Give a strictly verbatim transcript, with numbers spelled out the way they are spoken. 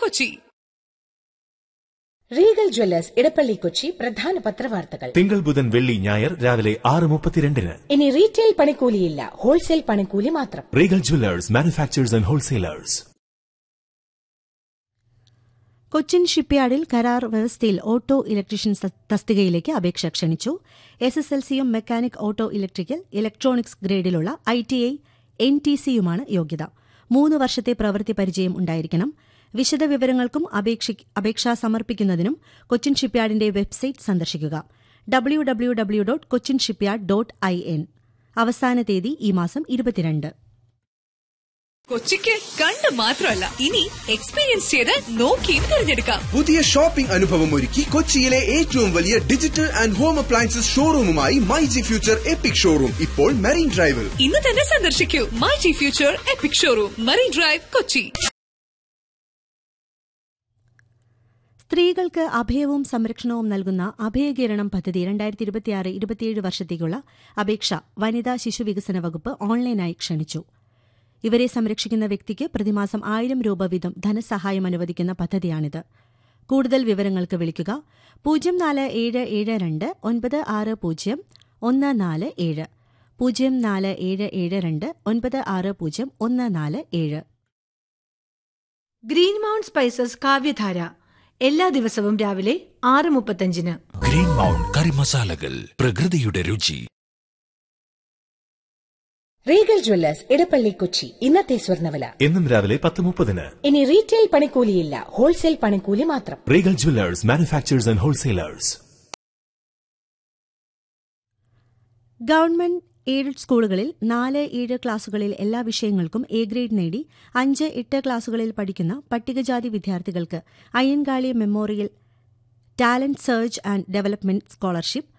Kochi. Regal Jewellers Edappally Kochi പ്രധാന പത്രവാർത്തകൾ തിങ്കൾ ബുധൻ വെള്ളി ഞായർ രാവിലെ ആറ് മുപ്പത്തിരണ്ടിന്. ഇനി റീറ്റെയിൽ പണിക്കൂലിയില്ല, ഹോൾസെയിൽ പണിക്കൂലി മാത്രം. Regal Jewellers, manufacturers and wholesalers. Cochin ഷിപ്പ്യാർഡിൽ കരാർ വ്യവസ്ഥയിൽ ഓട്ടോ ഇലക്ട്രീഷ്യൻ തസ്തികയിലേക്ക് അപേക്ഷ ക്ഷണിച്ചു. എസ് എസ് എൽ സിയും mechanic auto electrical electronics ഗ്രേഡിലുള്ള I T I N T സിയുമാണ് യോഗ്യത. മൂന്ന് വർഷത്തെ പ്രവൃത്തി പരിചയം ഉണ്ടായിരിക്കണം. വിശദവിവരങ്ങൾക്കും അപേക്ഷ സമർപ്പിക്കുന്നതിനും കൊച്ചിൻ ഷിപ്പ്യാർഡിന്റെ വെബ്സൈറ്റ് സന്ദർശിക്കുക. W W W dot Cochin shipyard dot I N. അവസാന തീയതി ഈ മാസം ഇരുപത്തിരണ്ട്. കൊച്ചിക്ക് കണ്ട് മാത്രമല്ല, ഇനി എക്സ്പീരിയൻസ് ചെയ്ത് നോക്കിയും തിരഞ്ഞെടുക്കാം. പുതിയ ഷോപ്പിംഗ് അനുഭവം ഒരുക്കി കൊച്ചിയിലെ ഏറ്റവും വലിയ digital and home appliances ഷോറൂമുമായി my G future EPIC showroom ഇപ്പോൾ മറീൻ ഡ്രൈവിൽ. ഇന്ന് തന്നെ സന്ദർശിക്കൂ my G future EPIC showroom, marine drive, Kochi. സ്ത്രീകൾക്ക് അഭയവും സംരക്ഷണവും നൽകുന്ന അഭയകിരണം പദ്ധതി രണ്ടായിരത്തി ഇരുപത്തിയാറ് ഇരുപത്തിയേഴ് വർഷത്തേക്കുള്ള അപേക്ഷ വനിതാ ശിശു വികസന വകുപ്പ് ഓൺലൈനായി ക്ഷണിച്ചു. ഇവരെ സംരക്ഷിക്കുന്ന വ്യക്തിക്ക് പ്രതിമാസം ആയിരം രൂപ വീതം ധനസഹായം അനുവദിക്കുന്ന പദ്ധതിയാണിത്. കൂടുതൽ വിവരങ്ങൾക്ക് വിളിക്കുക പൂജ്യം നാല് ഏഴ് ഏഴ് രണ്ട് ഒൻപത് ആറ് പൂജ്യം ഒന്ന് നാല് ഏഴ് പൂജ്യം നാല് ഏഴ് ഏഴ് രണ്ട് ഒൻപത് ആറ് പൂജ്യം ഒന്ന് നാല് ഏഴ്. ഗ്രീൻ മൗണ്ട് സ്പൈസസ് കാവ്യധാര എല്ലാ ദിവസവും രാവിലെ ആറ് മുപ്പത്തഞ്ചിന്. ഗ്രീൻ മൗണ്ട് കറി മസാലകൾ, പ്രകൃതിയുടെ രുചി. റീഗൽ ജ്വല്ലേഴ്സ് ഇടപ്പള്ളി കൊച്ചി ഇന്നത്തെ സ്വർണ്ണവില എന്നും രാവിലെ പത്ത് മുപ്പതിന്. ഇനി റീറ്റെയിൽ പണിക്കൂലിയില്ല, ഹോൾസെയിൽ പണിക്കൂലി മാത്രം. Regal Jewellers, manufacturers and wholesalers. Government aided സ്കൂളുകളിൽ നാല് ഏഴ് ക്ലാസുകളിൽ എല്ലാ വിഷയങ്ങൾക്കും എ ഗ്രേഡ് നേടി അഞ്ച് എട്ട് ക്ലാസുകളിൽ പഠിക്കുന്ന പട്ടികജാതി വിദ്യാർത്ഥികൾക്ക് Ayyankali memorial talent search and development scholarship,